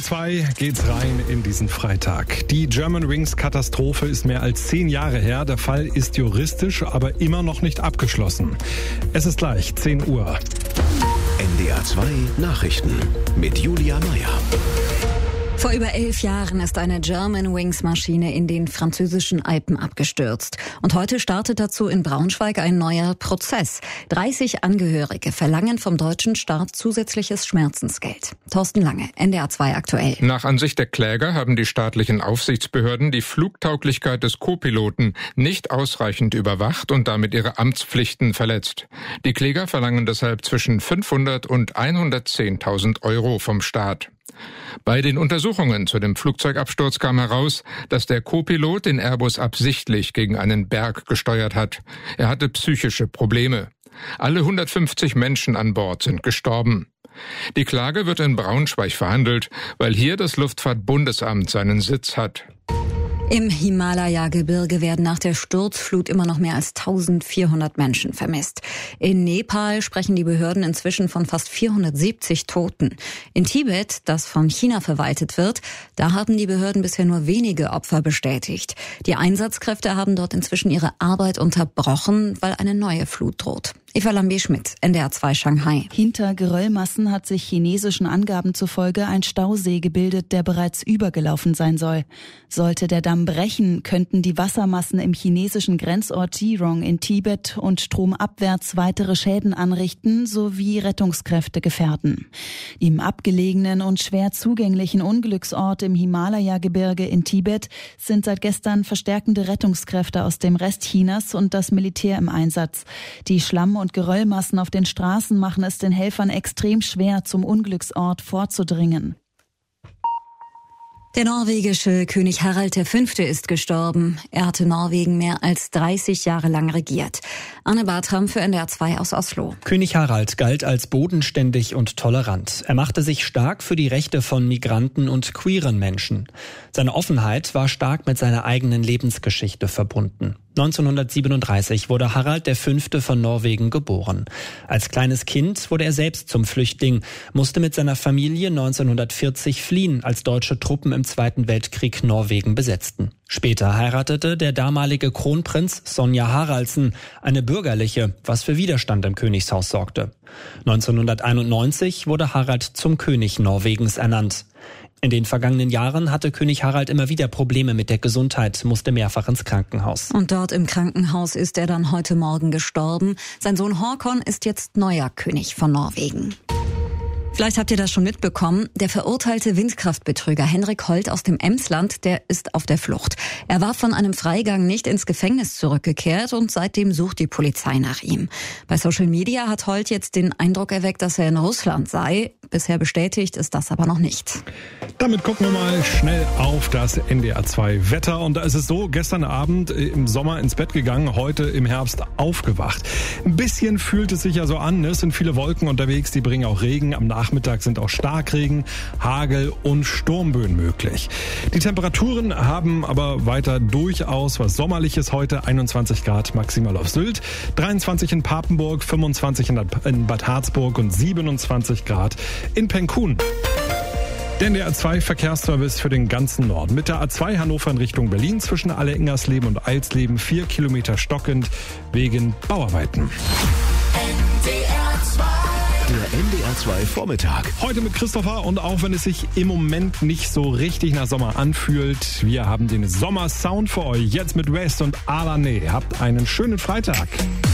NDR 2 geht's rein in diesen Freitag. Die Germanwings-Katastrophe ist mehr als 10 Jahre her. Der Fall ist juristisch, aber immer noch nicht abgeschlossen. Es ist gleich 10 Uhr. NDR 2 Nachrichten mit Julia Meyer. Vor über 11 Jahren ist eine Germanwings-Maschine in den französischen Alpen abgestürzt. Und heute startet dazu in Braunschweig ein neuer Prozess. 30 Angehörige verlangen vom deutschen Staat zusätzliches Schmerzensgeld. Thorsten Lange, NDR 2 aktuell. Nach Ansicht der Kläger haben die staatlichen Aufsichtsbehörden die Flugtauglichkeit des Co-Piloten nicht ausreichend überwacht und damit ihre Amtspflichten verletzt. Die Kläger verlangen deshalb zwischen 500 und 110.000 Euro vom Staat. Bei den Untersuchungen zu dem Flugzeugabsturz kam heraus, dass der Co-Pilot den Airbus absichtlich gegen einen Berg gesteuert hat. Er hatte psychische Probleme. Alle 150 Menschen an Bord sind gestorben. Die Klage wird in Braunschweig verhandelt, weil hier das Luftfahrtbundesamt seinen Sitz hat. Im Himalaya-Gebirge werden nach der Sturzflut immer noch mehr als 1400 Menschen vermisst. In Nepal sprechen die Behörden inzwischen von fast 470 Toten. In Tibet, das von China verwaltet wird, da haben die Behörden bisher nur wenige Opfer bestätigt. Die Einsatzkräfte haben dort inzwischen ihre Arbeit unterbrochen, weil eine neue Flut droht. Eva Lambe-Schmidt, NDR 2 Shanghai. Hinter Geröllmassen hat sich chinesischen Angaben zufolge ein Stausee gebildet, der bereits übergelaufen sein soll. Sollte der Damm brechen, könnten die Wassermassen im chinesischen Grenzort Jirong in Tibet und stromabwärts weitere Schäden anrichten sowie Rettungskräfte gefährden. Im abgelegenen und schwer zugänglichen Unglücksort im Himalaya-Gebirge in Tibet sind seit gestern verstärkende Rettungskräfte aus dem Rest Chinas und das Militär im Einsatz. Die Schlamm- und Geröllmassen auf den Straßen machen es den Helfern extrem schwer, zum Unglücksort vorzudringen. Der norwegische König Harald V. ist gestorben. Er hatte Norwegen mehr als 30 Jahre lang regiert. Anne Bartram für NDR 2 aus Oslo. König Harald galt als bodenständig und tolerant. Er machte sich stark für die Rechte von Migranten und queeren Menschen. Seine Offenheit war stark mit seiner eigenen Lebensgeschichte verbunden. 1937 wurde Harald V. von Norwegen geboren. Als kleines Kind wurde er selbst zum Flüchtling, musste mit seiner Familie 1940 fliehen, als deutsche Truppen im Zweiten Weltkrieg Norwegen besetzten. Später heiratete der damalige Kronprinz Sonja Haraldsen, eine bürgerliche, was für Widerstand im Königshaus sorgte. 1991 wurde Harald zum König Norwegens ernannt. In den vergangenen Jahren hatte König Harald immer wieder Probleme mit der Gesundheit, musste mehrfach ins Krankenhaus. Und dort im Krankenhaus ist er dann heute Morgen gestorben. Sein Sohn Håkon ist jetzt neuer König von Norwegen. Vielleicht habt ihr das schon mitbekommen. Der verurteilte Windkraftbetrüger Henrik Holt aus dem Emsland, der ist auf der Flucht. Er war von einem Freigang nicht ins Gefängnis zurückgekehrt und seitdem sucht die Polizei nach ihm. Bei Social Media hat Holt jetzt den Eindruck erweckt, dass er in Russland sei. Bisher bestätigt ist das aber noch nicht. Damit gucken wir mal schnell auf das NDR 2 Wetter. Und da ist es so, gestern Abend im Sommer ins Bett gegangen, heute im Herbst aufgewacht. Ein bisschen fühlt es sich ja so an, ne? Es sind viele Wolken unterwegs, die bringen auch Regen. Am Nachmittag sind auch Starkregen, Hagel und Sturmböen möglich. Die Temperaturen haben aber weiter durchaus was Sommerliches heute. 21 Grad maximal auf Sylt, 23 in Papenburg, 25 in Bad Harzburg und 27 Grad in Penkun. Der NDR 2 Verkehrsservice für den ganzen Norden. Mit der A2 Hannover in Richtung Berlin zwischen Alle-Ingersleben und Eilsleben 4 Kilometer stockend wegen Bauarbeiten. Der NDR 2 Vormittag. Heute mit Christopher und auch wenn es sich im Moment nicht so richtig nach Sommer anfühlt, wir haben den Sommersound für euch. Jetzt mit West und Alane. Habt einen schönen Freitag.